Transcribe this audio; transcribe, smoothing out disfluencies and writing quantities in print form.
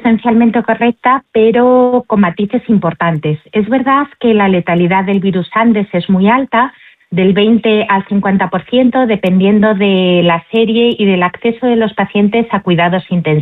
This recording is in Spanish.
esencialmente correcta, pero con matices importantes. Es verdad que la letalidad del virus Andes es muy alta, del 20 al 50%, dependiendo de la serie y del acceso de los pacientes a cuidados intensivos.